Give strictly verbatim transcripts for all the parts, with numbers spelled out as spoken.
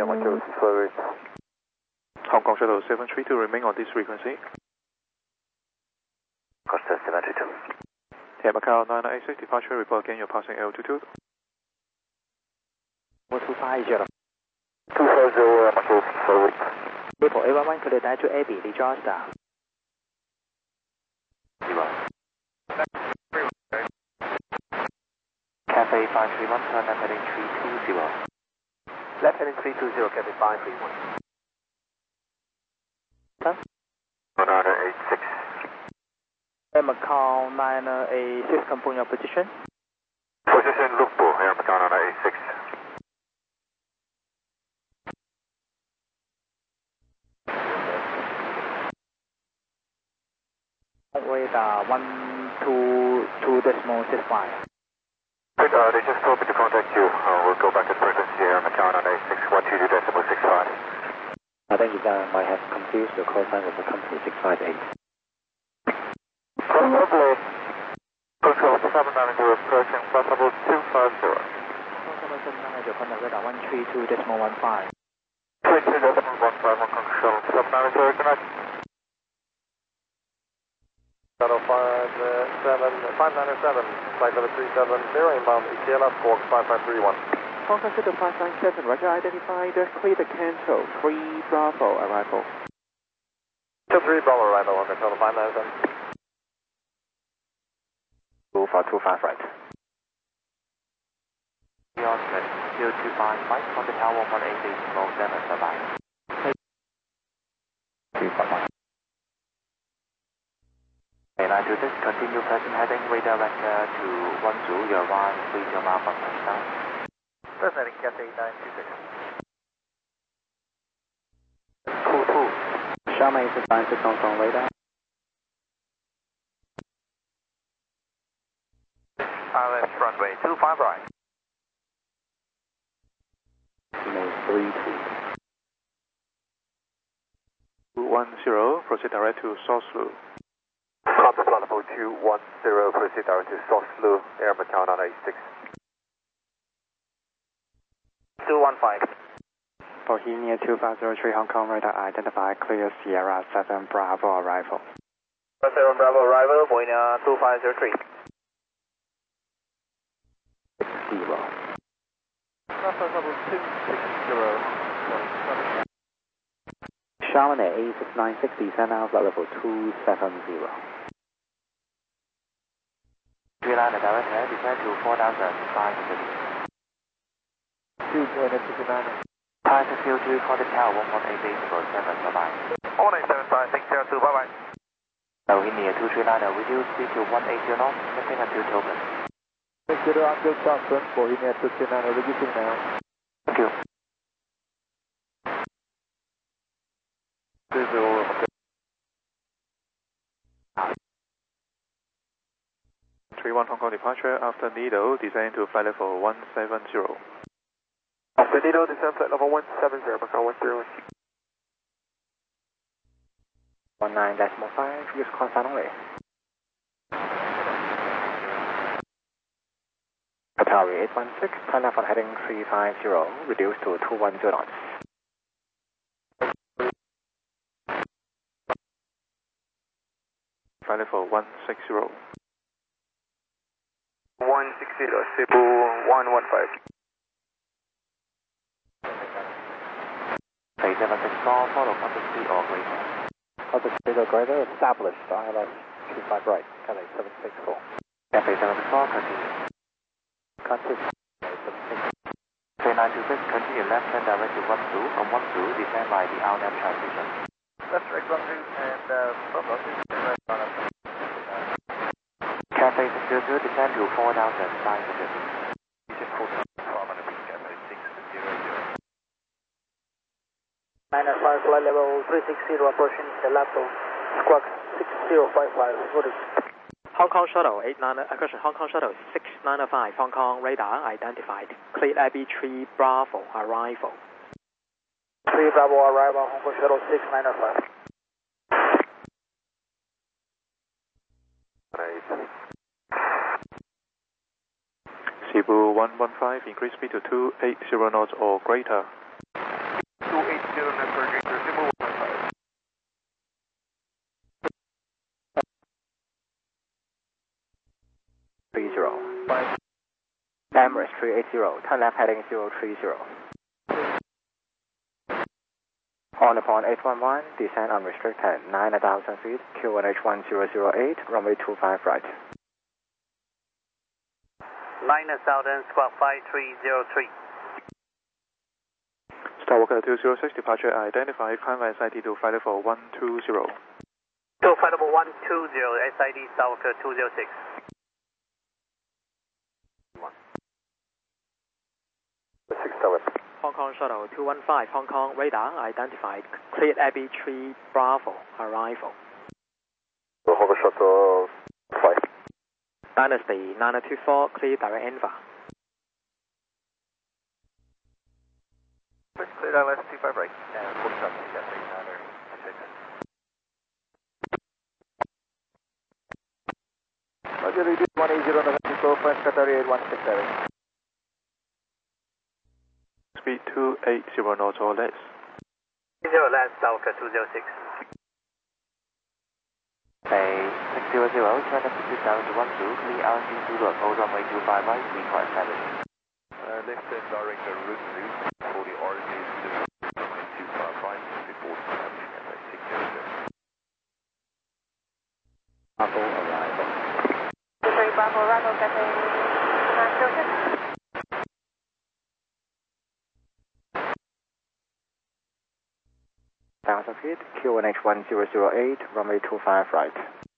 one zero six five eight. Hong Kong Shuttle seven three two, remain on this frequency. Costa seven three two. Air Macau nine eight six, departure report again, you're passing L two two. two five zero. two five zero, Macau six five eight. Maple A one one 佢哋帶咗 Abby 嚟 Josta。 Cafe five three one, turn left heading three two zero. Left heading three two zero, Cafe five three one. Huh? nine eight six. Air Macau nine eight six, confirm your position. Position Lupo, Air Macau nine eight six. Radar one two two decimal six five. Good, uh, they just told me to contact you. Uh, we'll go back to frequency Air Macau nine eight six, one two two decimal six five. I think you guys might have confused the call sign with the company six five eight. Control, Control seven nine zero, approaching flight level two five zero. Contact radar one three two decimal one five. three two decimal one five, Hong Kong Shuttle seven nine zero, good night. Shuttle five seven, five nine seven, flight level three seven zero, inbound E T L F Squawk five five three one. Hong Kong Shuttle five nine seven, Roger, identified, clear the cancel, three Bravo, arrival. two three Bravo, arrival, Hong Kong Shuttle five nine seven. two four two five right. Beyond zero two five, Mike, on the tower one eight eight, slow seven, bye-bye. two five one. nine two six, continue present heading, redirector to one two, your right, please your map on touchdown. Present heading, Cathay nine two six. Cool two. Xiaomei is nine six Hong Kong radar. R F runway two five right. three two. two one zero, proceed direct to Source-Lu. Copy, flight level two one zero, proceed direct to Source-Lu, Air Macau nine eight six. two one five. Bohemia two five zero three Hong Kong radar identify clear Sierra seven Bravo arrival. seven Bravo arrival, Bohemia two five zero three. Zero. Flight level two six zero. Chamonix A six nine six, descend now flight level two seven zero. Three line direct air, descend to four thousand five hundred. two point two nine. Time to field two for the tower one one eight eight seven, bye-bye. one eight seven five six zero two, bye-bye. Bohemia two three nine, reduce speed to one eighty knots, lifting until Tokyo. Consider Uncle Johnson, Bohemia two three nine, reducing now. Thank you. three one Hong Kong departure, after Nido, descend to flight level one seven zero. After Nido, descend flight level one seven zero, Macau one zero. one nine decimal five, use call sign only. Qatari eight one six, turn left on heading three five zero, reduce to two one zero knots. Flight level one six zero. one six zero, Cebu one one five. Phase seven six four, follow contact speed or greater. Contact speed or greater, established, I L S two five right, Cathay seven six four. Cafe seven six four, continue. Contact Cafe nine two six, continue left hand direct to one two, from one two, descend by the R N A V transition. Left direct one two, and uh, from one two, right on up. Cafe six zero two, descend to four thousand five hundred. Egypt four thousand Cafe six zero zero. Minus five, flight level three six zero, approaching Selato, squawk six zero five five, what is Hong Kong Shuttle eight nine, uh, question, Hong Kong Shuttle six nine five, Hong Kong radar identified, clear Abbey three Bravo arrival. three Bravo arrival, Hong Kong Shuttle six nine five. Cebu one one five, increase speed to two eighty knots or greater. zero network eight zero one one five. three zero. Emirates three eight zero, turn left heading zero three zero. On upon eight one one, descend unrestricted, nine thousand feet, Q one H one zero zero eight, runway two five right. nine thousand, squawk five three zero three. Skywalker two zero six, departure identified, climb S I D to flight level one two zero. To flight level one two zero, S I D Skywalker two zero six. six tower. Hong Kong Shuttle two one five, Hong Kong radar identified, cleared Abbey three Bravo, arrival. Hong Kong Shuttle five. Dynasty nine two four, clear direct Enva. Clear down left two five right. Roger, reduce one eight zero November, go French Qatar eight one six seven. Speed two eight zero knots or less. zero less, Skywalker two zero six. Bay six zero zero, turn up to two thousand one two, clear R C two dot hold runway two five right, three five seven. Uh, left and direct the route route for the R C two runway two five right, report establishing at six zero zero. Bravo, arrival. three Bravo, arrival, Cathay nine zero six. Thousand feet, Q one H one zero zero eight, runway two five right.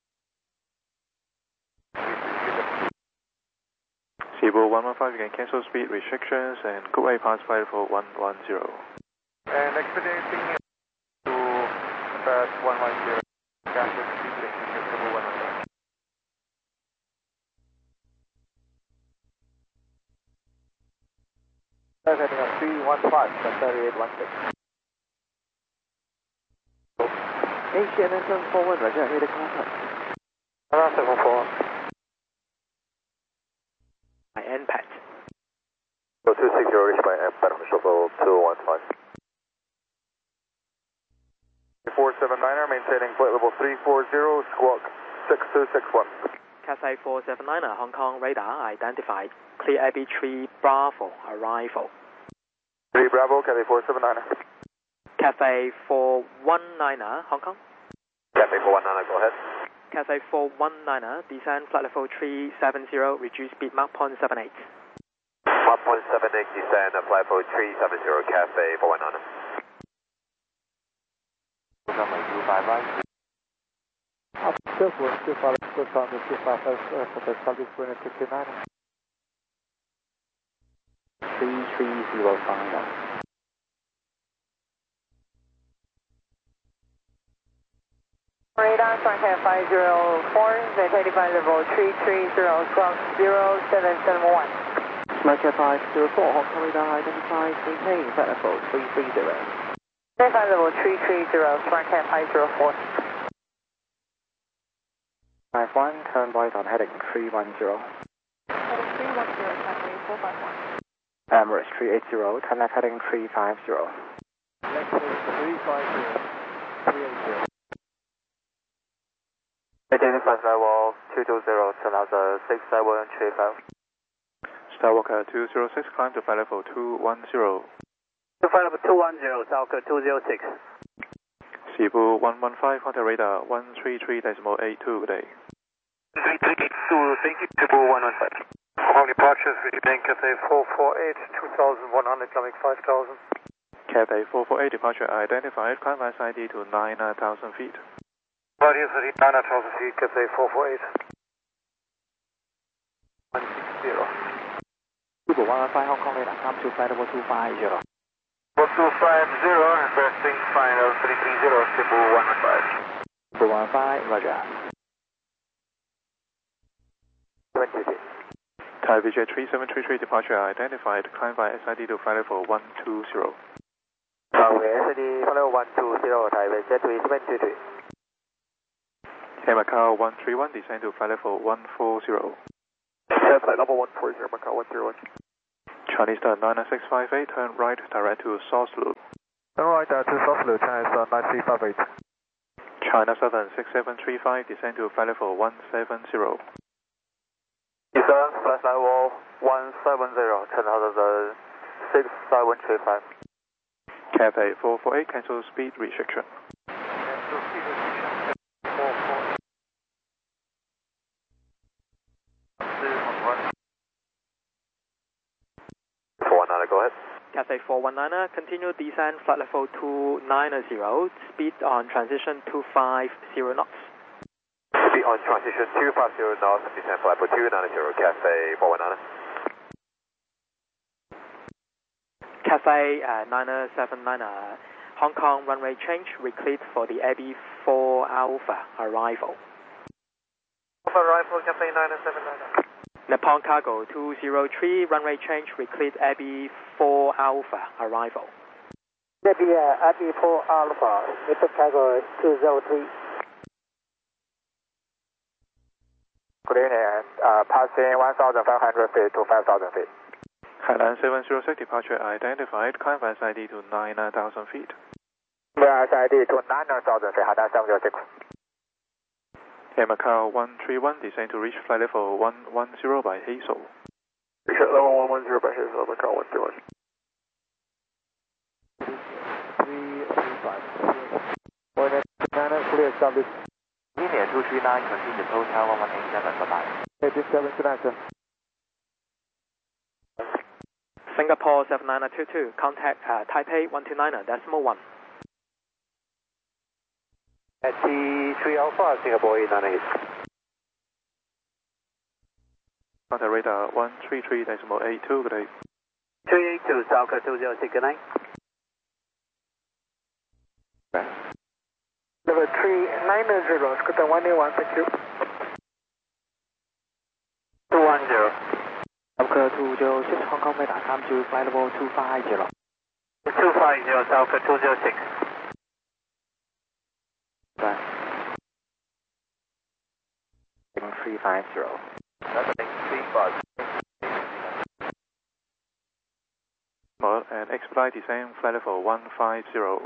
Cebu one one five, you can cancel speed restrictions and good way pass flight for one one zero. And expediting to pass one one zero, cancel speed restrictions Cebu one one five. Heading at three one five, Qatar eight one six. A C N N seven four one, Roger, here to contact. Around seven four. My N P A T. Go two six zero, reach by M P A T on the shuttle two one five. four seven niner, maintaining flight level three four zero, squawk six two six one. Cathay four seven niner, Hong Kong radar identified, clear Abbey three Bravo, arrival. three Bravo, Cathay four seven niner. Cathay four one niner, Hong Kong. Cathay four one niner, go ahead. Cathay four one niner, descend flight level three seven zero, reduce speed Mach zero point seven eight. one point seven eight, descend flight level three seven zero, Cathay four one niner. Runway two five right. Up Silverwood, two five, two five, two five, Cathay Southeast Wind two two nine. three three zero final. Radar, Frontier five zero four, Vitality flight level three three zero, squawk zero seven seven one. Frontier five zero four, Hong Kong radar identified, maintain flight level three three zero. Flight level three three zero, Frontier five zero four. five one, turn right on heading three one zero. Heading three one zero, Cathay four five one. Emirates three eight zero, turn left heading three five zero. Left three five zero, three eight zero. Maintaining flight level two two zero, turn out the six seven three five. Skywalker two zero six, climb to flight level two one zero. To flight level two one zero, Skywalker two zero six. Cebu one one five, contact radar one three three decimal eight two, good day. three three two, thank you, Cebu one one five. Hong Kong departures, repeating Cathay four four eight, two thousand one hundred, coming five thousand. Cathay four four eight, departure identified, climb S I D to nine thousand feet. Body is nine thousand feet, Cathay four four eight. one six zero. Cebu one one five, Hong Kong radar, come to flight level two five zero. two five zero, requesting final three three zero, Cebu one one five. Cebu one one five, Roger. Thai V J three seven three three, departure identified, climb by S I D to flight level one two zero. Runway S I D, flight level one two zero, Thai V J three seven three three. Hey Macau one three one, descend to flight level one four zero. Yeah, flight level one four zero, Macau one three one. Chinese Star nine six five eight, turn right direct to Source Loop. Alright, uh, to South Blue, China uh, nine three five eight. China Southern six seven three five, descend to flight level one seven zero. Yes, sir, flight level one seven zero, China Southern six seven three five. Cathay four four eight, cancel speed restriction. Cancel speed restriction, four four eight. four one nine, go ahead. Cathay four one nine, continue descent, flight level two nine zero, speed on transition two five zero knots. Speed on transition two five zero knots, descent flight level two nine zero, Cathay four one nine. Cathay uh, nine seven nine, uh, Hong Kong runway change, recleat for the Abbey four Alpha arrival. Alpha arrival, Cathay nine seven nine. Nippon Cargo two zero three, runway change, recleat Abbey four Alpha arrival. Abbey, uh, Abbey four Alpha, Nippon Cargo two zero three. Good evening, uh, passing one thousand five hundred feet to five thousand feet. Highland seven zero six, departure identified, climb fast I D to nine thousand feet. Fast I D to nine thousand feet, Highland seven zero six. Air Macau one three one, descend to reach flight level one one zero by Hazel. Reach level one one zero by Hazel, Macau one three one. three three five. Point China, clear established. Linear two three nine, continue to hotel one one eight seven, bye-bye. Eight seven two nine, sir. Singapore seven nine two two, contact uh, Taipei one two nine decimal one. At T three Alpha, Singapore eight nine eight. Contact radar one three three decimal eight two, good day. three eight two, Southwest two zero six nine. Level three nine zero, Scooter one eight one, thank you. two one zero. Southwest two zero six, Hong Kong radar, come to flight level two five zero. two five zero, Southwest two zero six. three five zero. That's three five. And expedite descent, flight level one five zero.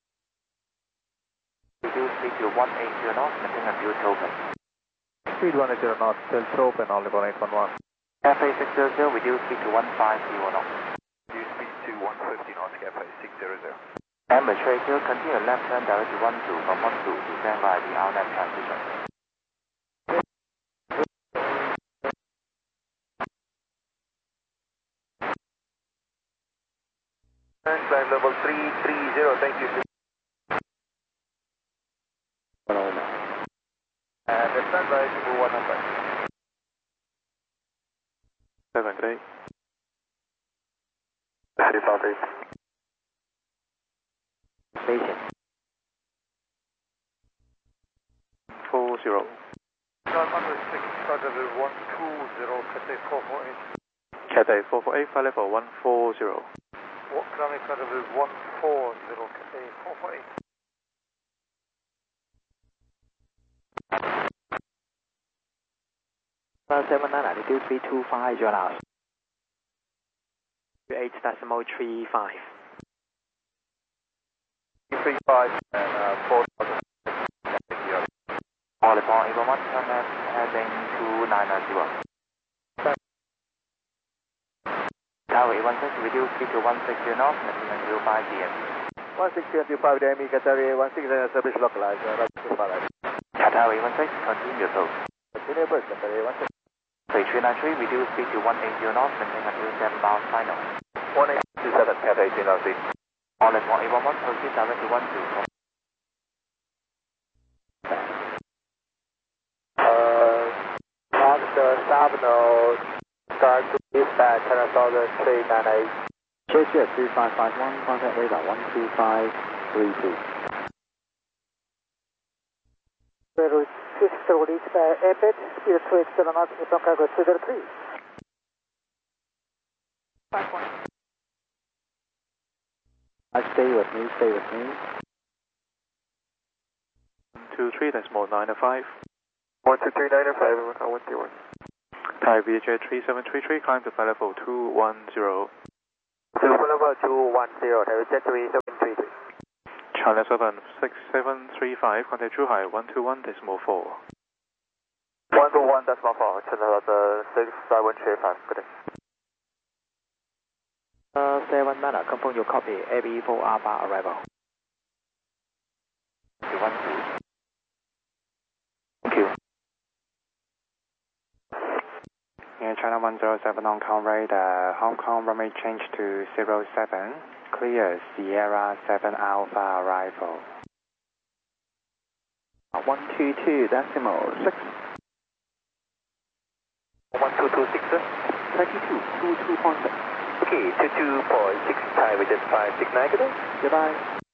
Reduce speed to one eight zero knots, maintain a view open. Speed one eight zero knots, still open, only one eight one one. Cathay six zero zero, reduce speed to one five zero knots. Reduce speed to one fifty knots, Cathay six zero zero. Amber Tracer, continue left turn direct to one two from one two, descend via the R N A V transition. Climb level three three zero, thank you. And the stand by to one number. Seven, good day. three five eight. Station. four zero. John under six, Roger one two zero, Cathay four four eight. Cathay four four eight, flight level one four zero. What economic level one four zero, Cathay four four eight. seven nine, reduce speed two five zero knots. eight decimal three five. three five and uh, four thousand. All upon Eagle one, turn left heading two nine nine zero. Tower eight one six, reduce speed to one six zero knots, maintain zero five D M. one six zero five D M E, Qatar one six zero, establish localized, uh, right to Paradise. Qatar eight one six, continue approach. Continue approach, Qatar eight one six. three three nine three, reduce speed to one eight zero knots, maintain until seven miles final. one eight two seven, Qatar eighteen oh three. All at one eight one one, proceed direct to one two. Uh, Master Sabino, start to dispatch, China Southern three nine eight. J C three five five one, contact radar one two five three two. Zero six zero, reach uh, airport, speed two eight zero knots, Nippon Cargo two zero three. Five one. Stay with me, stay with me. one two three, decimal nine five. one two three nine five, Macau one three one. Thai V H A three seven three three, climb to flight level two one zero. Two level two one zero, jet three seven three three. Charlie seven six seven three five, contact Zhuhai one two one decimal four. one two one decimal four, channel the six seven three five, good day. Uh, seven nine, confirm your copy, A B four Alpha arrival. one two. Thank you. Yeah, China one zero seven Hong Kong radar, Hong Kong runway change to zero seven, clear Sierra seven Alpha arrival. one two two decimal six. one two two six, sir. thirty-two, two two point six. Okay, two two point six, Thai with five six nine, good day. Goodbye.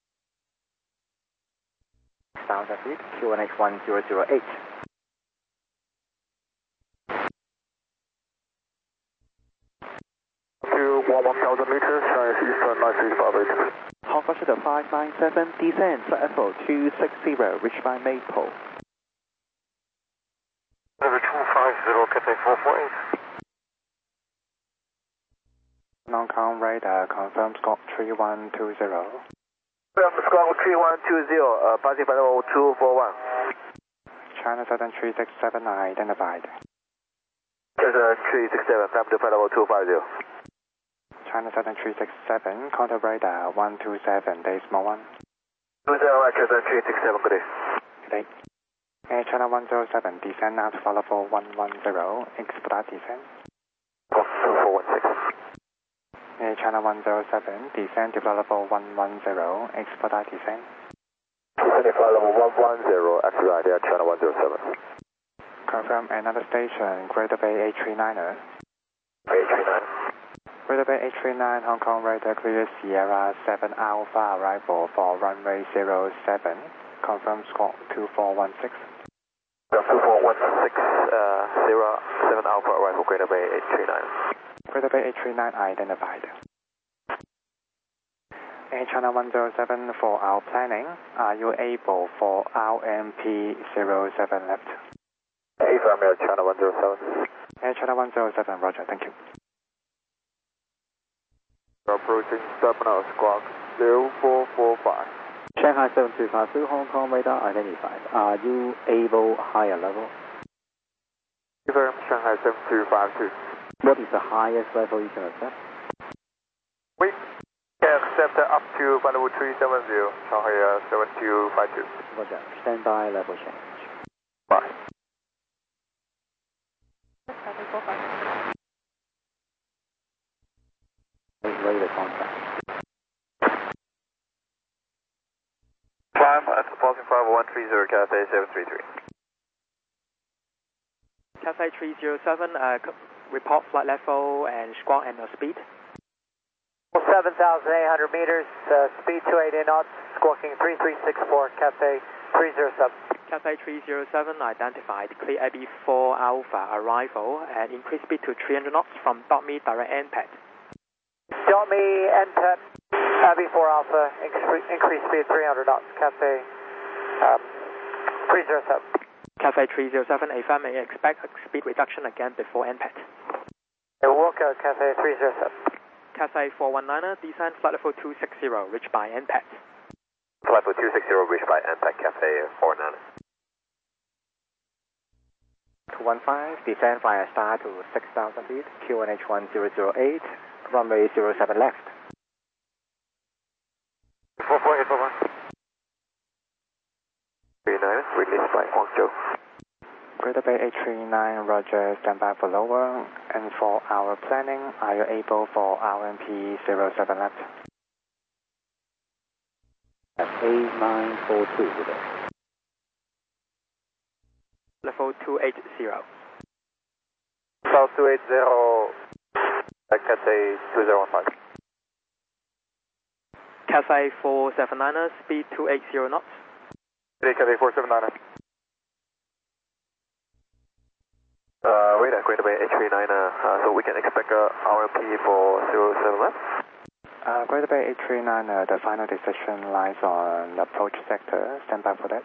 Sound speed, Q N H one zero zero eight. one thousand meters, China Eastern nine three five eight. Hong Kong Shuttle five nine seven, descend, flight level two six zero, reach by Maple. Number two five zero, Cathay four four eight. Hong Kong radar, confirm squawk three one two zero. Squawk three one two zero, uh, passing by level two four one. China Southern three six seven identified. China three six seven, climb to flight level two five zero. China Southern three six seven, contact radar one two seven, decimal one. two zero, China three six seven, good day. Good day. Air China one zero seven, descend now to follow for one one zero, expedite descent. two four one six. Air China one zero seven, descend to follow for one one zero, expedite descent. Descend to follow level one one zero, expedite Air China one zero seven. Confirm another station, Greater Bay eight three niner. eight three nine. Greater Bay eight three nine, Hong Kong radar clear Sierra seven Alpha arrival for runway zero seven. Confirm squawk two four one six. two four one six, uh, Sierra seven Alpha arrival, Greater Bay eight three nine. Greater Bay eight three nine identified. Air China one zero seven, for our planning, are you able for R M P zero seven left? Affirm Air China one zero seven. Air China one zero seven, roger, thank you. Approaching terminal squawk zero four four five. Shanghai seven three five two, Hong Kong radar identified. Are you able higher level? Affirm Shanghai seven three five two. What is the highest level you can accept? We can accept up to level three seven zero, Shanghai seven two five two. Roger, stand by, level change. Bye. Radar contact. Climb at departing five one three zero, Cathay seven three three. Cathay three zero seven, uh, report flight level and squawk and uh, speed. seven thousand eight hundred meters, uh, speed two eighty knots, squawking three three six four, Cathay three zero seven. Cathay three zero seven identified, clear A B four Alpha arrival and increase speed to three hundred knots from dot me direct N P A D. Dot me N P A D, A B four Alpha, increase, increase speed three hundred knots, Cathay um, three zero seven. Cathay three zero seven, affirm and expect speed reduction again before N P A D. Hey, walk out, Cathay three zero seven. Cathay four one niner, descend flight level two six zero, reach by N P A D. Flight level two six zero, reached by N P A D, Cathay four nine. two one five, descend via star to six thousand feet, Q N H one zero zero eight, runway zero seven left. four four eight four one. three nine, released by Guangzhou. Greater Bay eight three nine, roger, stand by for lower. And for our planning, are you able for R M P zero seven left? That's eight nine four two with it. Level two eight zero. South two eight zero, Cathay two zero one five. Cathay four seven niner, speed two eight zero knots. Cathay four seven niner. Uh, radar, Greater Bay eight three nine, uh, so we can expect a R M P for zero seven left? Uh, Greater Bay eight three nine, uh, the final decision lies on approach sector. Stand by for that.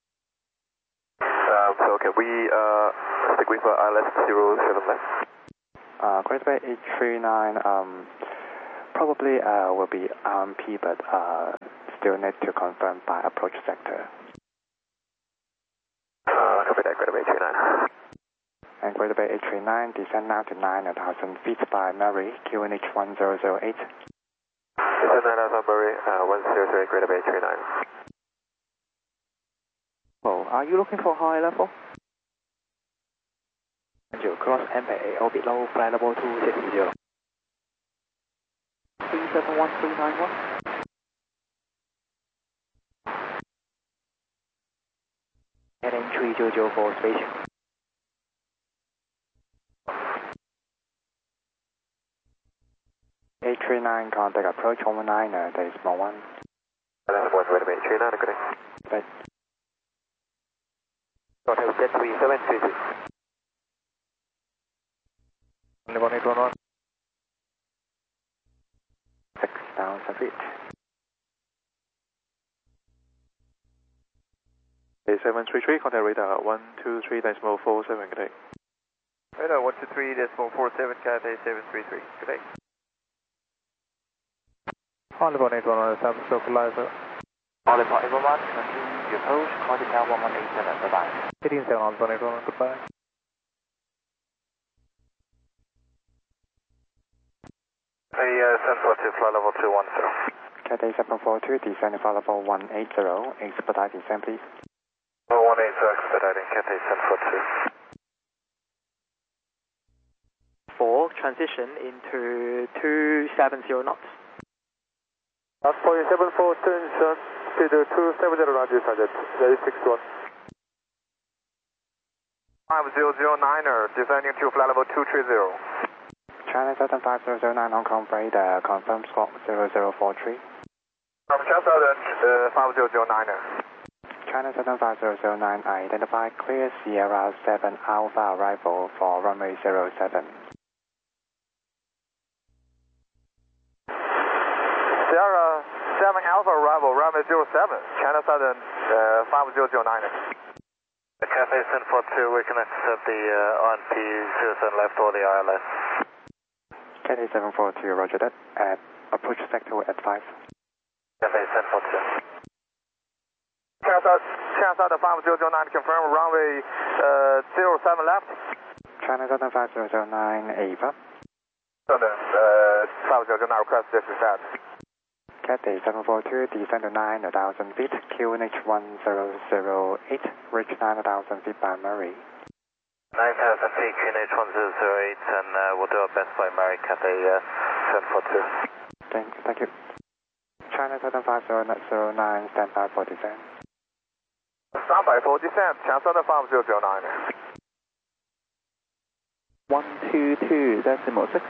Um, so can we uh, stick with uh, I L S zero seven left? Uh, Greater Bay eight three nine, um, Probably uh, will be R M P, but uh, still need to confirm by approach sector. Uh, copy that, Greater Bay three nine. And Greater Bay eight three nine, descend now to nine thousand feet by Mary, Q N H one zero zero eight. Descend nine thousand Mary, uh, one zero zero eight, Greater Bay three nine. Oh, are you looking for high level? Cross M A, orbit low, flight level two six zero. three seven one three nine one. Heading three zero zero four station. eight three nine, contact approach one nine, uh, decimal one. That's one, Greater Bay three nine, good day. Right. Hotel Jet three seven three six. one eight one one. six thousand feet. A seven three three, contact radar one two three decimal four seven, good day. Radar one two three decimal four seven, Cathay seven three three, good day. Holly one eight one one, San Francisco Localizer. Holly one eight one one, continue your approach, contact tower one one eight seven, bye bye. eighteen seven, Holly one eight one one, goodbye. Hey, uh, seven four two, flight level two one zero. Cathay seven four two, descend flight level one eight zero, expedite descent please. one eight zero, expediting, Cathay seven four two. four, transition into two seven zero knots. That's for you, seven four two, speed two seven zero, Roger, Sergeant, very six one. five zero zero niner, descending to flight level two three zero. China Southern five zero zero nine, Hong Kong radar, confirm squawk zero zero four three. From China Southern uh, five zero zero niner. China Southern five zero zero nine, identify clear Sierra seven Alpha arrival for runway zero seven. Sierra seven Alpha arrival, runway zero seven, China Southern uh, five zero zero niner. Cathay seven four two, we can accept the uh, O N P zero seven left or the I L S. Cathay seven four two, roger that, at approach sector at five. Cathay seven four two. China Southern five zero zero nine, confirm runway uh, zero seven left. China Southern five zero zero nine, Ava. Southern uh, five zero zero nine, request disregard. Cathay seven four two, descend to nine thousand feet, Q N H one zero zero eight, reach nine thousand feet by Murray. nine thousand feet, Q N H one zero zero eight, and uh, we'll do our best by Murray, Cathay uh, seven four two. Thank, thank you. China Southern five zero zero nine, stand by for descent. Stand by for descent, China Southern five zero zero nine. one two two, decimal six.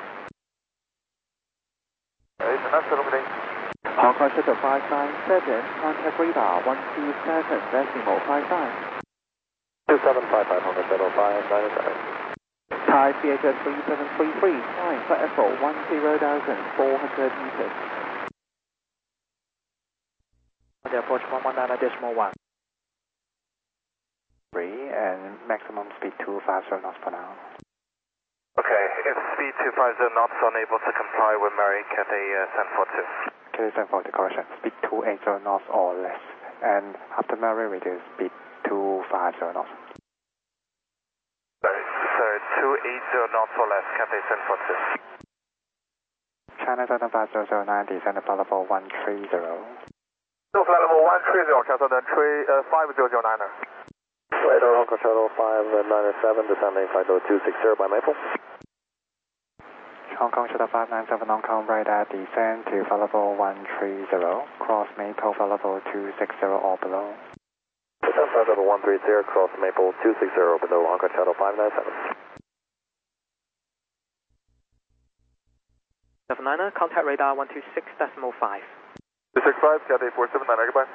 It's an absolute day. Hong Kong Shuttle five nine seven, contact radar one two seven, decimal five five. two seven five five, Hong Kong Shuttle five nine seven. Thai C H S three seven three three, flying flight F O one zero thousand four hundred meters. On the approach one one nine decimal one. Three, and maximum speed two five zero knots for now. Okay, if speed two five zero knots unable to comply with Murray, Cathay uh, seven four two. Cathay seven four two, correction, speed two eight zero knots or less. And after Murray, reduce speed two five zero knots. Sorry, so two eight zero knots or less, Cathay seven four two. China Southern five zero zero nine, descend to flight level one three zero. So flight level one three zero, China Southern five zero zero niner. Radar Hong Kong Shuttle five nine seven, descending flight level two six zero by Maple. Hong Kong Shuttle five nine seven, Hong Kong radar, descend to flight level one three zero, cross Maple flight level two six zero or below. Descend flight level one three zero, cross Maple two six zero below Hong Kong Shuttle five nine seven. seven niner, contact radar one two six decimal five. two six five, Cathay four seven nine, goodbye.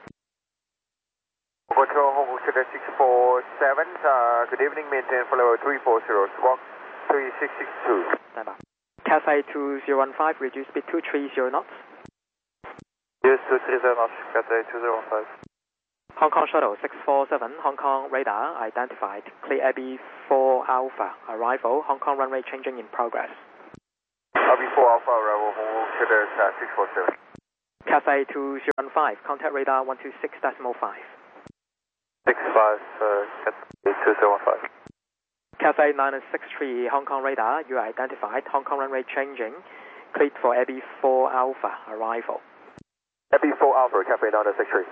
Control Hong Kong Shuttle six four seven, uh, good evening, maintain flight level three four zero, squawk three six six two. Stand by. Cathay two zero one five, reduce speed two three zero knots. Yes, two three zero knots, Cathay two zero one five. Hong Kong Shuttle six four seven, Hong Kong radar identified. Clear Abbey four Alpha, arrival, Hong Kong runway changing in progress. L B four Alpha Rebel, consider six four seven. Cathay two zero one five, contact radar one two six decimal five. six five, uh, Cathay two zero one five. Cathay nine six three, Hong Kong radar, you are identified. Hong Kong runway changing. Cleared for L B four Alpha, arrival. L B four Alpha, Cathay nine six three.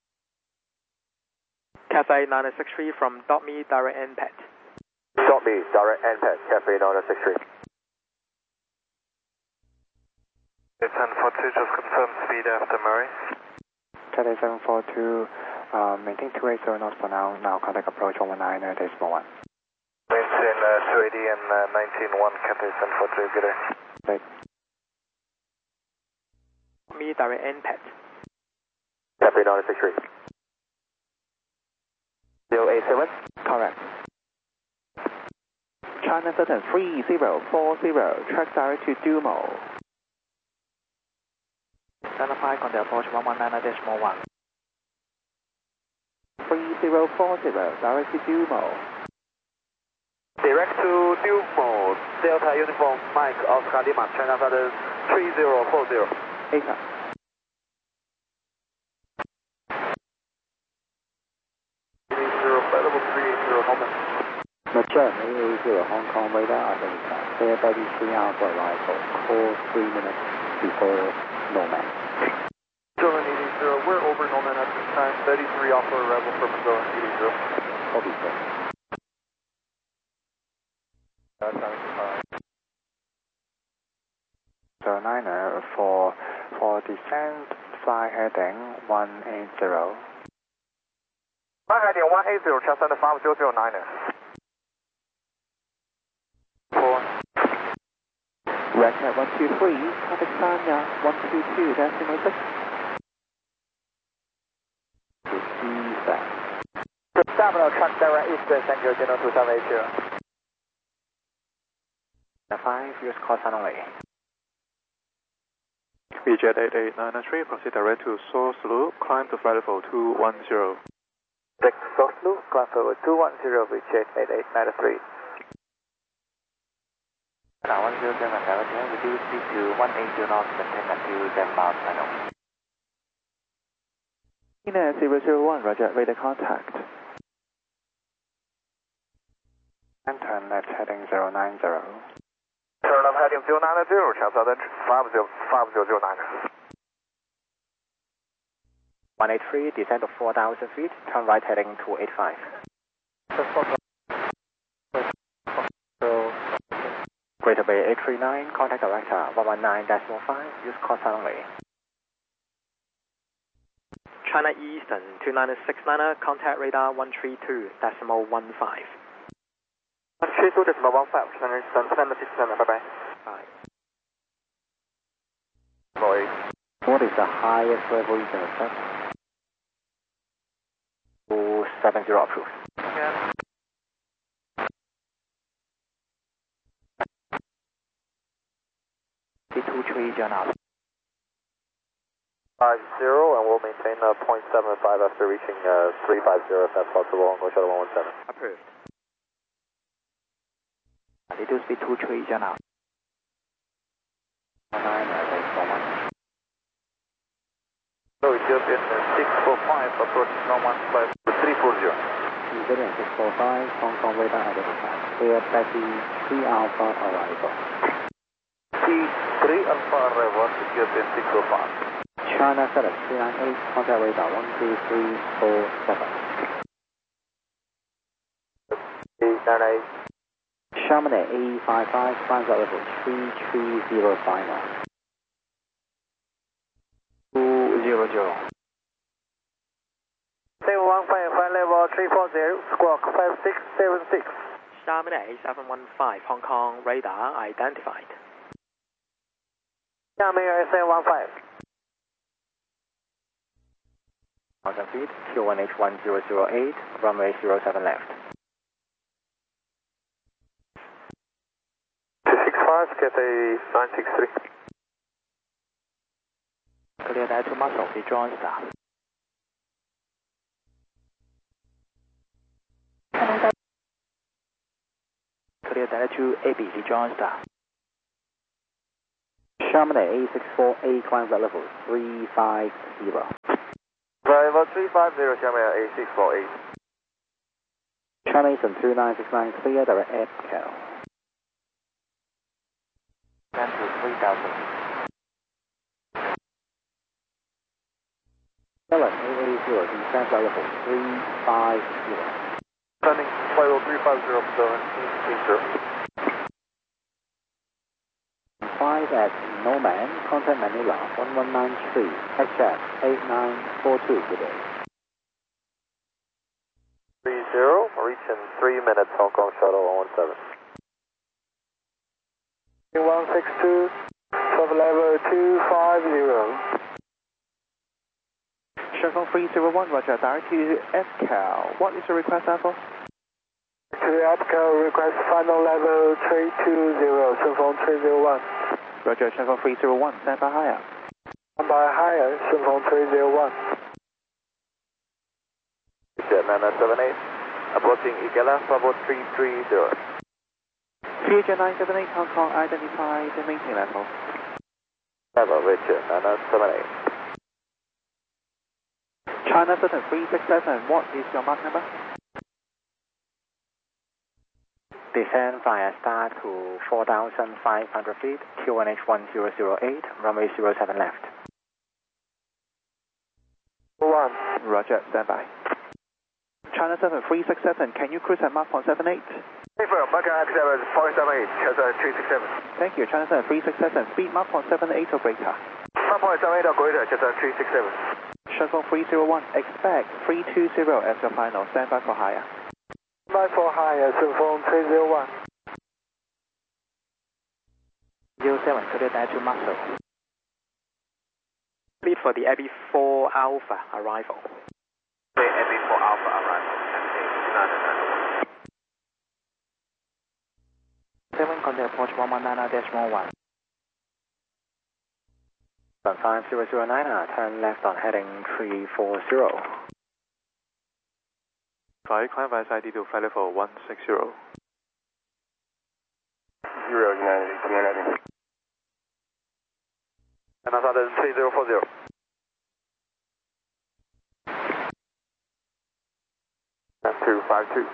Cathay nine six three from dot me direct N P A T. Dot me direct N P A T, Cathay nine six three. seven four two, just confirm speed after Murray. Cathay seven four two, uh, maintain two eighty knots for now. Now contact approach one one nine, uh, decimal one. Maintain uh, two eighty and uh, nineteen one, Cathay seven four two, good day. Right. Me direct N P A T. Cathay nine six three. zero eight seven? Correct. China Southern three zero four zero, track direct to Dumo. Identify contact approach one one nine decimal one. three zero four zero, direct to Dumo. Direct to Dumo, Delta Uniform Mike Oscar Lima, China Southern three zero four zero. Asia. Mature eight zero Hong Kong radar identified. Clear thirty-three Alpha arrival. Call three minutes before Nomad. Magellan eight zero, we're over Nomad at this time. thirty-three Alpha arrival for Magellan eight zero. Copy, sir. So niner for for descent fly heading one eight zero. Fly heading one eight zero, China Southern five zero zero nine. Record one two three, contact Sanya one two two, decimal six. To C set. Terminal track direct eastern, San Diego two seven eight zero. five, use call sign only. VJet eight eight nine three, proceed direct to Source Loop, climb to flight level two one zero. Direct Source Loop, climb level two one zero, VJet eight eight nine three. Now one zero seven, direction, reduce speed to one eighty knots, maintain at two ten miles per hour. Ina zero zero one, roger, radar contact. And turn left heading zero nine zero. Turn left heading zero nine zero, China Southern five zero zero nine. one eight three, descend to four thousand feet, turn right heading two eight five. Greater Bay eight three nine, contact director one one nine decimal five, use call sign only. China Eastern two nine six nine, contact radar one three two decimal one five. one three two decimal one five, China Eastern two nine six nine, bye bye. Bye. Boy. What is the highest level you can accept? two seven zero approved. Yeah. two three John five zero, and we'll maintain uh, point seven five after reaching uh, three five zero if that's possible on Go Shuttle one one seven. Approved. Reduce speed two three John nine, uh, So Ethiopian six four five, approaching one one five three four zero. Ethiopian six four five, Hong Kong radar identified. Clear Taxi three Alpha arrival. T three Alpha arrival, Ethiopian six four five. China Southern three nine eight, contact radar one two three four seven. eight nine eight. Chamonix A five five, climb level three three zero five nine. two zero zero. seven one five, flight level three four zero, squawk five six seven six. Chamonix seven one five, Hong Kong radar identified. Xiamen seven one five. one thousand feet, Q one H one zero zero eight, runway zero seven left. two six five, Cathay nine six three. Clear that to muscle, the John Star. Clear that to A B C John Star. Germany A six four eight, climb flight level three five zero. Level three five zero, Germany A six four eight. Chinese and two nine six nine, clear direct air Cal. ten to three thousand. Ellen eight eight zero, descent flight level three five zero. Landing flight level three five zero, seventeen eight zero. five at Nomad, contact Manila one one nine three, X J eight nine four two, good day. three zero, reach in three minutes, Hong Kong Shuttle one one seven. one six two, travel level two five zero. Shenfeng three zero one, roger, direct to S C A L. What is the request level? To S C A L, request final level three two zero, Shenfeng three zero one. Roger, Shenfeng three zero one, stand by higher. Stand by higher, Shenfeng three zero one. Jet nine seven eight, approaching Igala, Bravo three three zero. Future nine seven eight, Hong Kong, identified, maintain level. Level, Richard nine seven eight. China Southern three six seven, what is your mark number? Descend via start to four thousand five hundred feet, Q N H one zero zero eight, runway zero seven left. one. Roger, stand by. China Southern three six seven, can you cruise at Mach point seven eight? Confirm, Mach seven point seven eight, China three six seven. Thank you, China Southern three six seven, speed Mach point seven eight or greater. Mach point seven eight or greater, China three six seven. Shenfeng three zero one, expect three two zero as your final, stand by for higher. Stand by for higher, Shenfeng three zero one. zero seven, clear that to muscle. Lead for the Abbey four Alpha arrival. The Abbey four Alpha arrival. seven, contact approach one one nine decimal one. five zero zero nine, turn left on heading three four zero. Flight climb via side D to flight level one six zero. Zero United eighteen. And another three zero four zero. And two five two.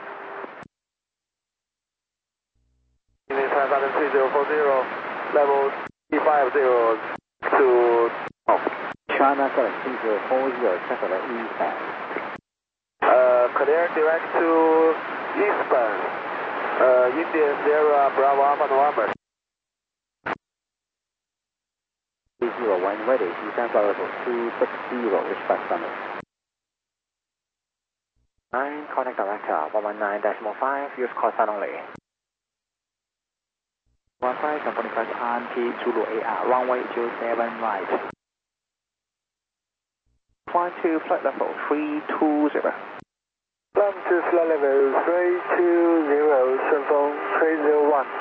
United three zero four zero, level three five zero to oh. China Southern three zero four zero, traffic eastbound. Uh, clear direct to eastbound. Uh, Indian Sierra Bravo Alpha November. three zero one ready, descent flight level two six zero, respect summit. nine, contact director one one nine decimal five, use call sign only. one five, company flight R T Zulu A R, runway zero seven right. Climb to flight level three two zero. Climb to flight level three two zero, Shenfeng three zero one.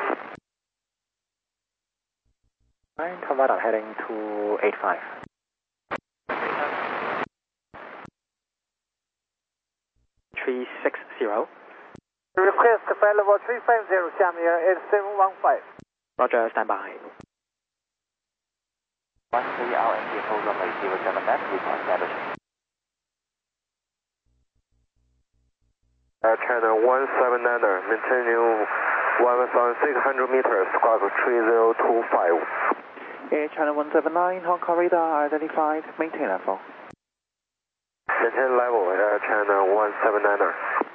nine, turn right on heading two eight five. three six zero. Request flight level three five zero, Xiamen eight seven one five. Roger, stand by. one three hour and vehicle runway zero seven left, report status. Uh, China one seven niner, maintaining one thousand six hundred meters, squawk three zero two five. Air China one seven nine, Hong Kong radar identified, maintain level. Maintain level, Air China one seven niner.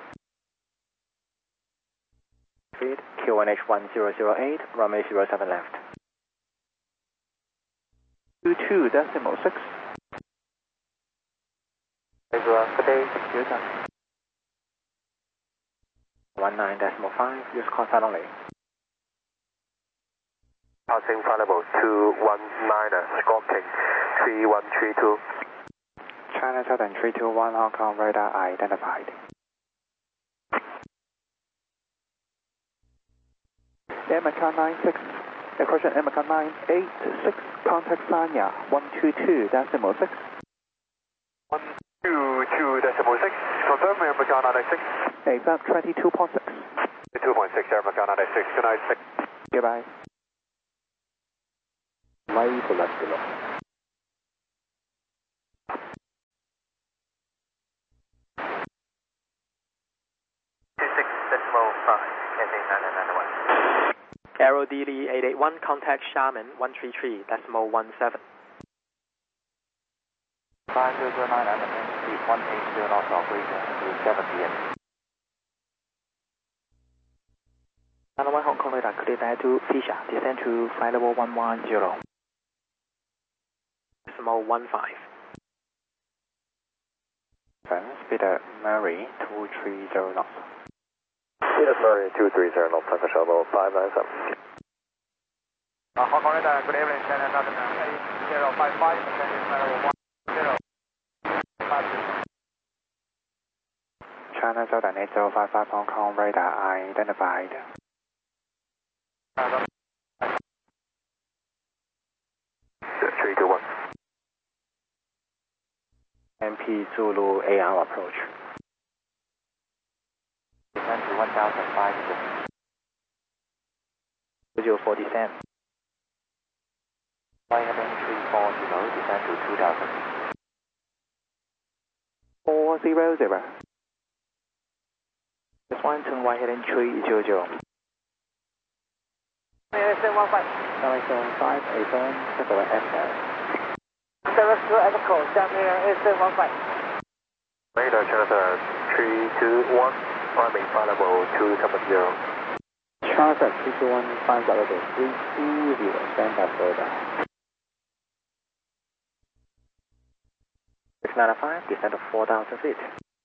Speed, Q N H one zero zero eight, runway zero seven left. two two decimal six. Good day. Good day. one nine decimal five, use call sign only. Passing flight level two one niner, squawking three one three two. China Southern three two one, Hong Kong radar identified. M C A nine six, equation M C A nine eight six, contact Sanya one two two decimal six. one two two decimal six, confirm M C A nine six. Exact twenty-two point six. two point six, M C A nine six, good night. Goodbye. Light full left below. two six decimal five, Cathay nine nine one. Aero D D eight eight one, contact Xiamen one three three decimal one seven. five zero zero nine, M M speed one eight zero knots operation to seven P M. Channel one Hong Kong radar clear to Fisher, descend to flight level one one zero. Decimal one five. Speed Murray two three zero knots. Speed Murray two three zero knots, Tango Shuttle five nine seven. Uh, Hong Kong radar, good evening, China Southern eight zero five five, descend to flight level one zero. China Southern eight zero five five Hong Kong radar identified. three two one. M P Zulu A R approach. Descend to one thousand five hundred. zero four descend. Flight heading three four zero, descend to two thousand. four zero zero. This one, turn right heading three zero zero. A seven one five. Runway seven five, A seven, circle Echo. Seven two Echo, down here, A seven one five. Radar China three two one, climbing flight level two seven zero. Charter three two one, find level three two zero, stand by further. six nine five, descend to four thousand feet.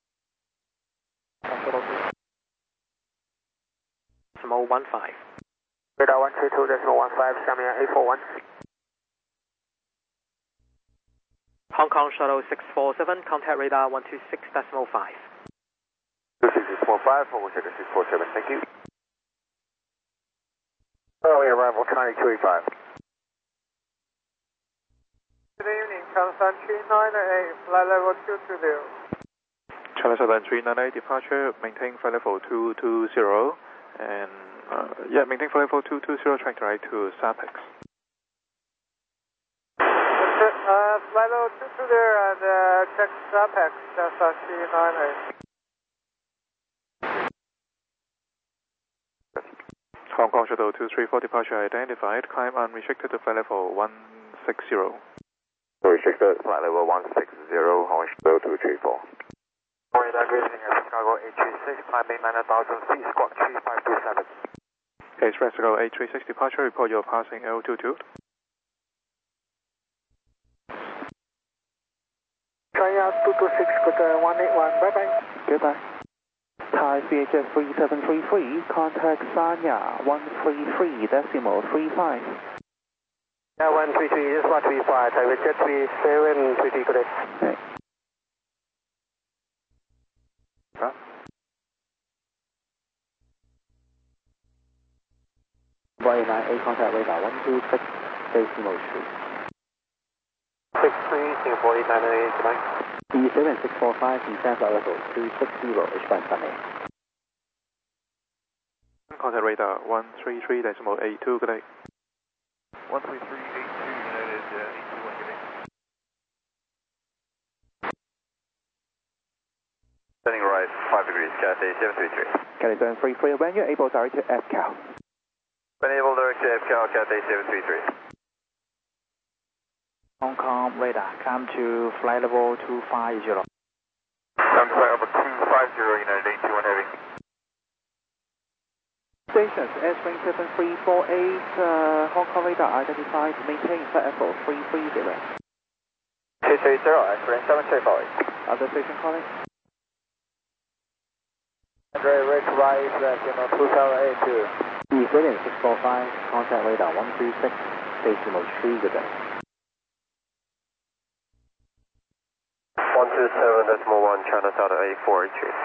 Decimal one five. Radar one two two decimal one five, Xiamen eight four one. Hong Kong Shuttle six four seven, contact radar one two six decimal five. two six decimal five, forward check six four seven, thank you. Early arrival, Chinese two eight five. Good evening, China Southern three nine eight, flight level two two zero. China Southern three nine eight departure, maintain flight level two two zero, and uh, yeah, maintain flight level two two zero, track right to SAPEX. Uh, flight level two two zero and uh, check SAPEX, China Southern three nine eight. Hong Kong Shuttle two three four departure identified, climb unrestricted to flight level one six zero. Restricted, flight level one six zero, Hong Kong Shuttle two three four. Radar greeting at Chicago eight three six, climbing nine thousand feet, squawk three five two seven. Okay, Express Chicago eight three six departure, report you're passing L two two. China two two six, good uh, one eight one, bye bye. Goodbye. Thai C H S three seven three three, contact Sanya one three three decimal three five. Yeah, one three three, this is one three five, Thai Jet three seven three three, good day. Okay. Huh? Y nine eight, contact radar one two six decimal three. six three, Singapore eight nine eight, good night. E seven six four five, descend flight level two six zero, H one Sunday. Contact radar one three three decimal eight two, good night. one three three eight two, United uh, eight two one, good day. Turning right, five degrees, Cathay seven three three. Cathay seven three three, when you're able, direct to F C A L. When able, direct to F C A L, Cathay seven three three. Hong Kong radar, come to flight level two five zero. Come to flight level two five zero, United eight two one heavy. Stations, S-Wing seven three four eight, uh, Hong Kong radar identified, maintain flight level three three zero. two three zero, S-Wing seven three four eight. Other station calling? Andre, right to right, decimal two seven eight two. E seven six four five, contact radar one two six decimal three, good day. one two seven decimal one, China Southern eight four eight three.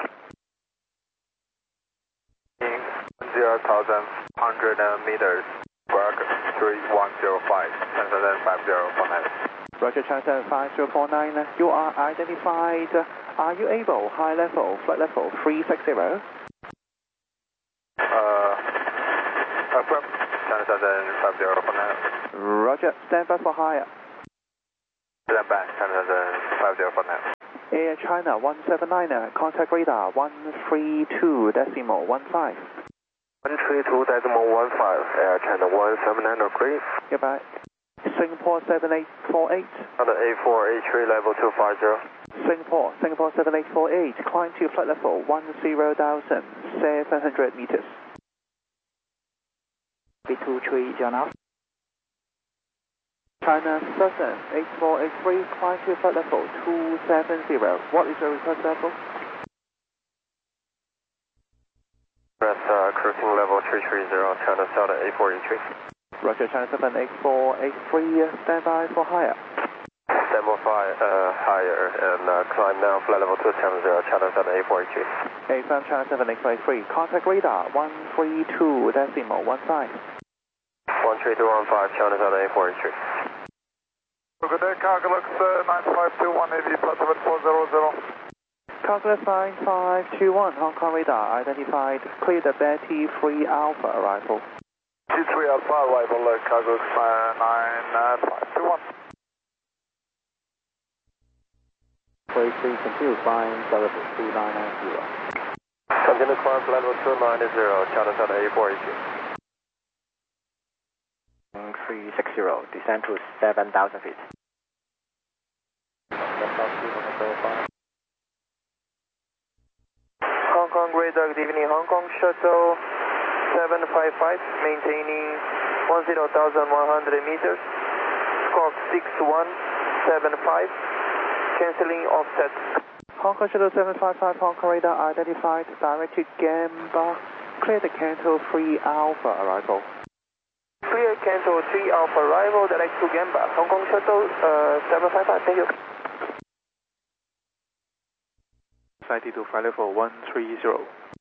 zero thousand one hundred meters, Berg three one zero five, China Southern five zero four nine. Roger, China five zero four nine, you are identified. Are you able, high level, flight level three six zero? Uh, affirm, China China seven five zero for now. Roger, stand by for higher. Stand by, China seven five zero for now. Air China one seven nine, contact radar one three two decimal one five. one three two decimal one five, Air China one seven nine agree. Goodbye. Singapore seven eight four eight. On the A four H three level two five zero. Singapore, Singapore seven eight four eight, climb to flight level one zero thousand seven hundred meters. B two three, John out. China seven eight four eight three, climb to flight level two seven zero. What is your request level? Press uh, cruising level three three zero, China Southern A four eight three. Roger, China seven eight four eight three, stand by for higher. Stand by uh, higher and uh, climb now, flight level two seven zero, China seven A four eight three. A from China seven eight four eight three, contact radar one three two decimal one five. one three two one five, China seven A four eight three. Good day, Cargolux uh, nine five two one, A V plus seven four zero zero. Cargolux nine five two one, Hong Kong radar identified, clear the Betty three Alpha arrival. T three Alpha arrival, uh, Cargolux nine five two one. three three, continue flying, level two nine nine zero. Continue climb, flight level two nine zero, China seven A four eight three. three six zero, descend to seven thousand feet. Hong Kong radar, good evening, Hong Kong shuttle seven five five, maintaining ten thousand one hundred meters, squawk six one seven five, cancelling offset. Hong Kong shuttle seven five five, Hong Kong radar identified, direct to Gamba, clear the Canto three Alpha arrival. Clear Canto three Alpha arrival, direct to Gamba. Hong Kong shuttle uh, seven five five, thank you. Sighted to flight level one three zero.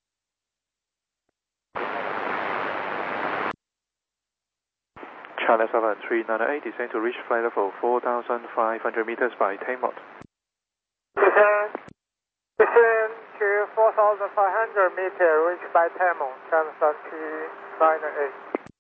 China seven three nine eight, descend to reach flight level four thousand five hundred meters by ten knot. Descend, descend to four thousand five hundred meters, reach by ten knot, China seven three nine eight.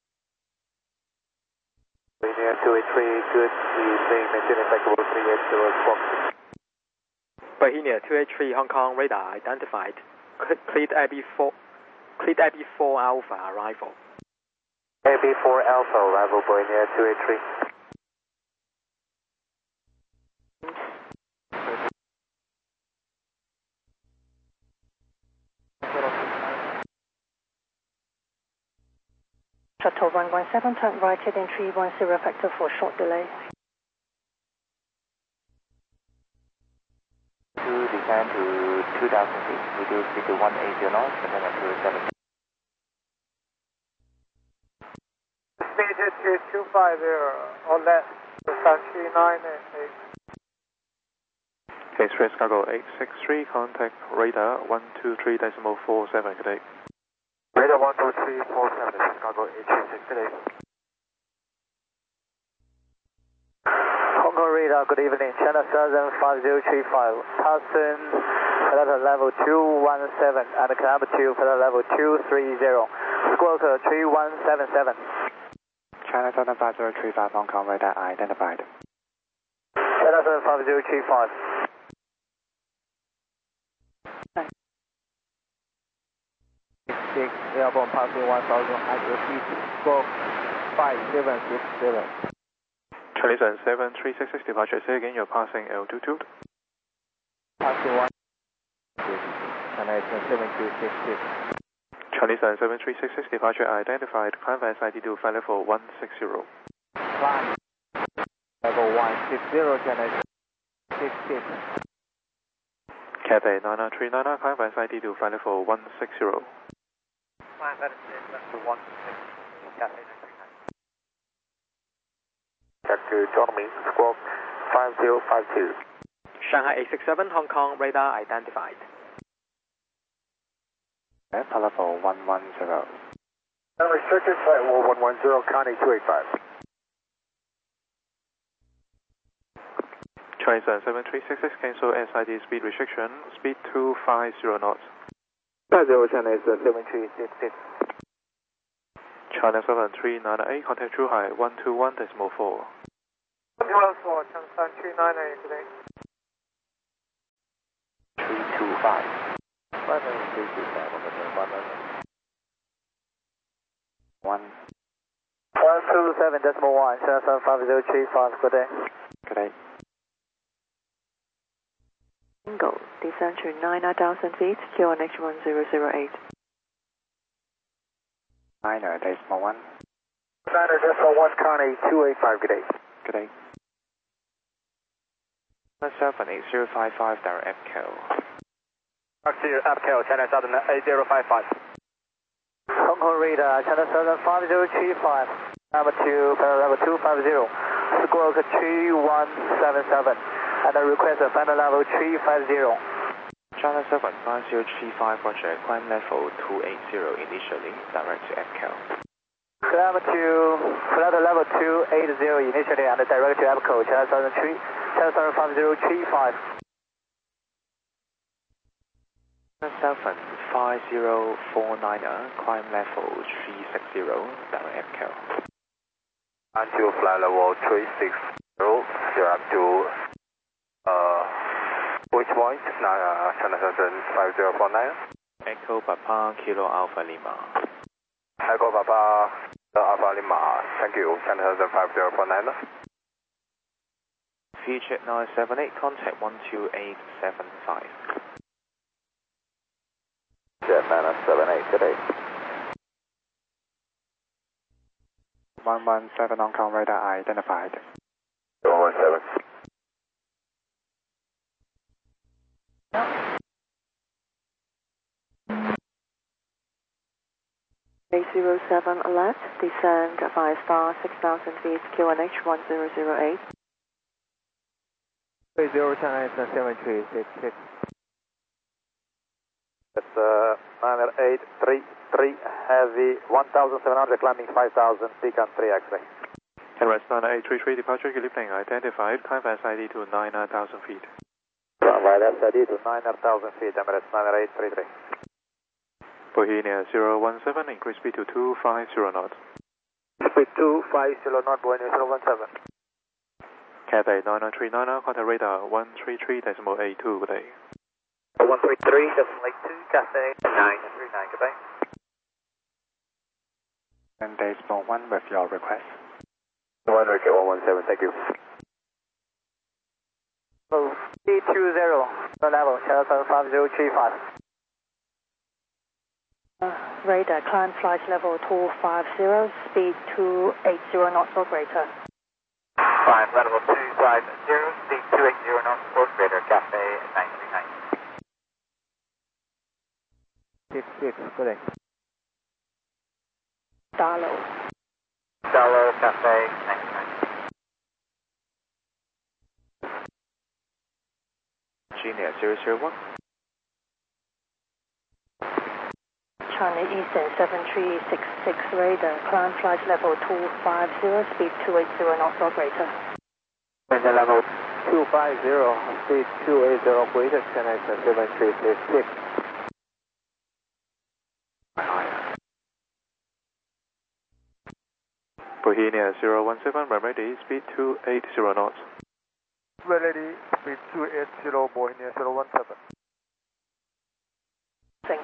Linear two eight three, good, evening, maintain effective three eight zero, squawk six. Bahia two eight three, Hong Kong radar identified, cleared Abbey four, cleared Abbey four Alpha arrival. Abbey four Alpha arrival, Bahia two eight three. Shuttle one one seven, turn right heading three one zero, factor for short delay. To descend to two thousand feet, reduce speed to one eighty knots, and then to seven. Speed to two five zero or less, seven three nine eight. Express cargo eight six three, contact radar one two three decimal four seven, good day. Radar one two three four seven, cargo eight three six, good day. Hong Kong radar, good evening, China seven five zero three five, passing flight level two one seven and climb to flight level two three zero, squawk three one seven seven. China seven five zero three five, Hong Kong radar identified. China seven five zero three five. six, airborne passing one thousand hundred feet, squawk five seven six seven. Charlie seven three six six, departure, say again, you're passing altitude. Passing one, China seven two six six. Charlie seven three six six, departure identified, climb via side to flight level one six zero. Climb, level one six zero, China six six. Cathay nine nine three nine, climb via side to flight level one six zero. Climb via side one six zero, Cathay nine three nine. Back to Johnny, squawk five zero five two. Shanghai eight six seven, Hong Kong radar identified. Flight level one one zero. Unrestricted flight level one one zero, Connie two eight five. Charlie seven three six six, cancel S I D speed restriction, speed two five zero knots. five zero, China seven three six six. China seven three nine eight, contact true high one two one decimal four. one two one four, China seven three nine eight, good day. three two five. one three two five, on the one one. one two seven decimal one, China seven five zero three five, good day. Good day. Bingo, descend to nine thousand feet, Q N H one zero zero eight. nine decimal one. nine decimal one, Connie two eight five, good day. Good day. seven eight zero five five, direct F K O. Taxi F K O, China seven eight zero five five. Hong Kong radar, China seven five zero three five, number two, final level two five zero, squawk three one seven seven, and I request a final level three five zero. China seven five zero three five, roger, climb level two eight zero initially, direct to F K O. Climb to flight level two eight zero initially and direct to F K O, China seven three, China seven five zero three five. seven five zero four nine, climb level three six zero, direct F K O. Until flight level three six zero, you're up to uh, which point? Uh, China seven five zero four nine. Echo Papa Kilo Alpha Lima. Echo Papa Alpha Lima, thank you, China seven five zero four nine. Feature nine seven eight, contact one two eight seven five. Jet nine seven eight, good day. one one seven on com radar identified. one one seven. eight zero seven left, descend five star six thousand feet, Q N H one zero zero eight. three zero China seven three six six. It's uh, nine eight three three, heavy one thousand seven hundred, climbing five thousand, beacon three X-ray. Emirates nine eight three three, departure, good evening, identified, climb fast I D to nine thousand feet. Runway left I D to nine thousand feet, Emirates nine eight three three. Bohemia zero one seven, increase speed to two five zero knots. Speed two five zero knot, Bohemia zero one seven. Cathay nine nine three nine, contact radar one three three decimal eight two, good day. one three three decimal eight two, Cathay nine three nine, good day. And decimal one with your request. one Ricket one one seven, thank you. Oh, three two zero, no level, China seven five zero three five. Uh, radar, climb flight level two five zero, speed two eight zero knots or greater. Climb level two five zero, speed two eight zero knots, or greater, Cathay nine three nine. six six, good day. Darlow. Darlow, Cathay nine three nine. Genia zero zero one. China Eastern seven three six six radar, climb flight level two five zero, speed two eight zero knots or greater. Engine level two five zero, speed two eight zero, greater, China seven three six six. Bohemia zero one seven, run ready, speed two eight zero knots. Ready, speed two eight zero, Bohemia zero one seven. Sing.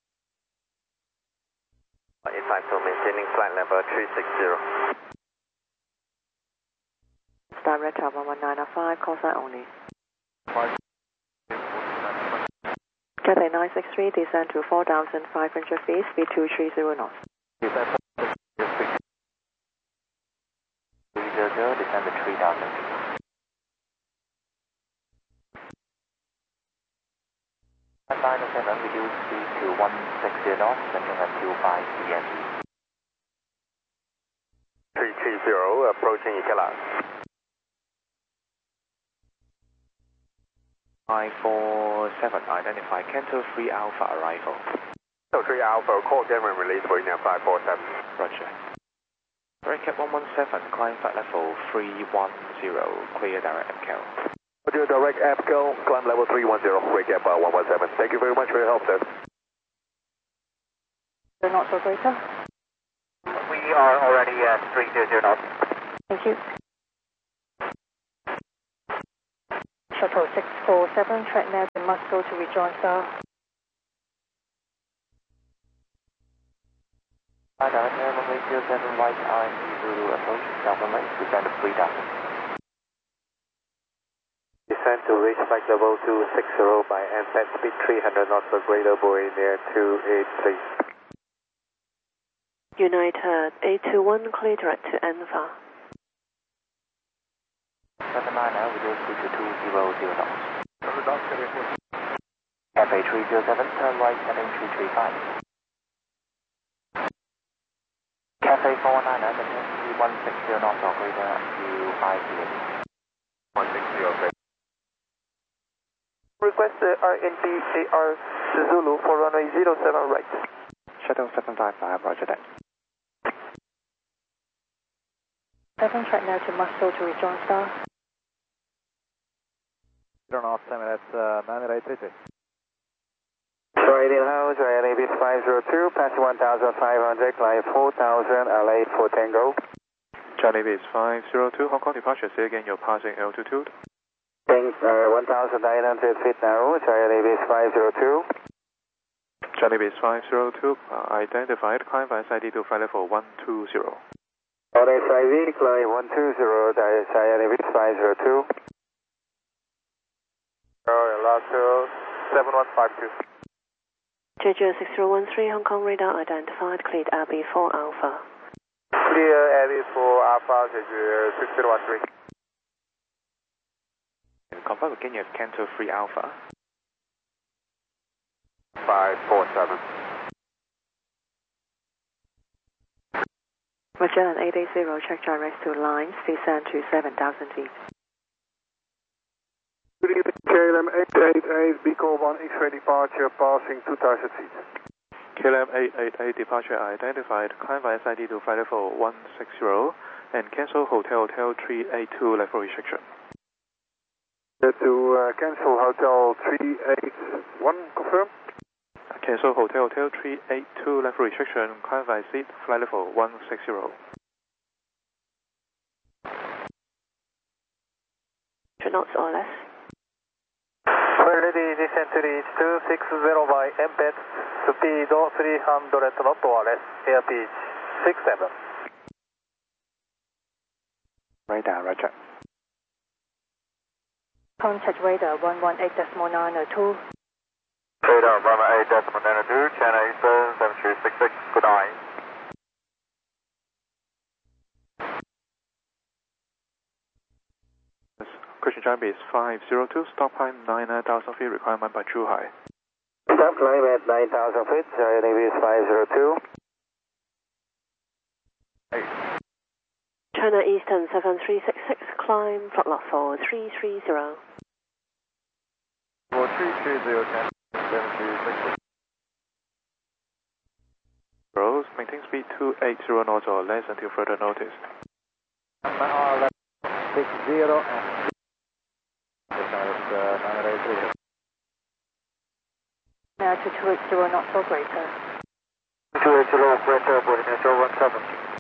If I'm still maintaining flight level three six zero. Direct up one one nine five, call sign only. Cathay nine six three, descend to four thousand five hundred feet, speed two three zero knots. three zero zero, descend to three thousand feet. nine seven, reduce speed to one sixty knots, landing at two five P M. three three zero, approaching Ikelas. five four seven, identify Canto three Alpha arrival. So three Alpha, call German release for India five four seven. Roger. Breakup one one seven, climb flight level three one zero, clear direct M C L. Roger, direct F K O, climb level three one zero, wake up uh, one one seven. Thank you very much for your help, sir. Knots or greater. We are already at three two zero knots. Thank you. Shuttle six four seven, track now to Muscle to rejoin Star. Hi, Director, runway zero seven right, R and D Zulu approach, South runway, descend to three thousand. Descend to reach flight level two six zero by M P E T speed three hundred knots for greater buoy near two eight three. United eight two one, clear direct to Alpha. seven nine now, reduce to two zero zero knots. Cafe three zero seven, turn right heading two three five. Cafe four one nine, maintain speed one six zero knots or greater to five zero. one six zero, great. Request uh, R N P A R Zulu for runway zero seven right. Shuttle seven five five, roger that. seven, track now to Muscle to rejoin Star. Zero knots, time at uh, nine eight three three. Radio House, L A bit five zero two, pass one thousand five hundred, climb four thousand, L A for Tango. Charlie Base five zero two, Hong Kong departure, say again your passing altitude. Thanks, uh, one thousand nine hundred feet now, Charlie Base five zero two. Charlie Base five zero two, uh, identified, climb via S I D to flight level one two zero. On S I V, climb one two zero, Charlie Base five zero two. Oh, last two, seven one five two. J J six zero one three, Hong Kong radar identified, cleared L B four Alpha. Clear L B four Alpha, J J six zero one three. And confirm again, you have cancel three Alpha. five four seven. Magellan eight eight zero, check direct to lines, descend to seven thousand feet. Good evening, K L M eight eight eight, Beagle one X-ray departure, passing two thousand feet. K L M eight eight eight, departure identified, climb via S I D to flight level one six zero, and cancel Hotel Hotel three eight two level restriction. To uh, cancel Hotel three eight one, confirm? Cancel Hotel Hotel three eight two level restriction, climb via seat, flight level one six zero. Two knots or less. Ready, descend to reach two six zero by M P E T, speed three hundred knot or less, air pitch six seven. Radar, roger. Contact radar one one eight point nine zero two. Radar one one eight point nine zero two, China Eastern seven three six six, good eye. Christian John Base five zero two, stop climb nine thousand feet, requirement by Zhuhai. Stop climb at nine thousand feet, Charlie Base five zero two. China Eastern seven three six six, climb plot lot for three three zero. For three three zero, China seven three six six. Rose, maintain speed two eight zero knots or less until further notice. six zero and uh, nine eight three. Now to two eight zero knots or greater. two eight zero, greater, boarding zero one seven.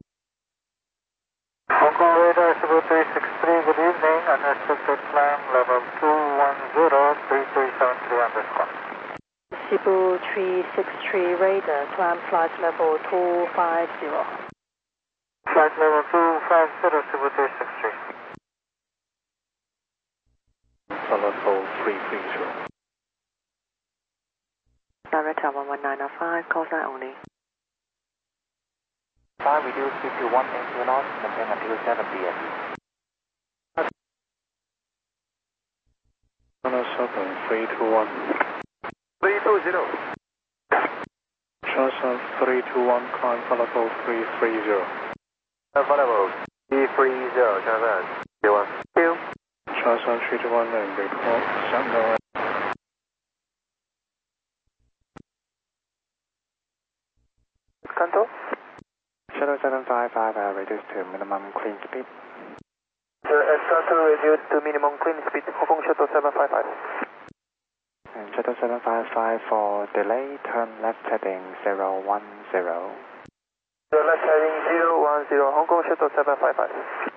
Hong Kong radar Cebu three six three, good evening, unrestricted climb level two one zero, three three seven three underscore. Cebu three six three radar, climb flight level two five zero. Flight level two five zero, Cebu three six three. Solid hold three three zero. Director one one nine zero five, call sign only. five, reduce speed to one eight zero knots, maintain until seven P M. seven three two one. three two zero. Charles three two one, climb level three three zero. Level three three zero, Charles three one two. Charles three two one and report Shanghai. Control? Shuttle seven five five, uh, reduce to minimum clean speed. Uh, shuttle reduced to minimum clean speed, Hong Kong Shuttle seven five five. And Shuttle seven five five for delay, turn left heading zero one zero. Left heading zero one zero, Hong Kong Shuttle seven five five.